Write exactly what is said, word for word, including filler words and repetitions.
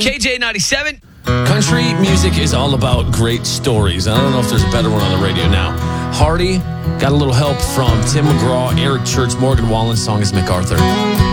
K J ninety-seven. Country music is all about great stories. I don't know if there's a better one on the radio now. Hardy got a little help from Tim McGraw, Eric Church, Morgan Wallen's song is MacArthur.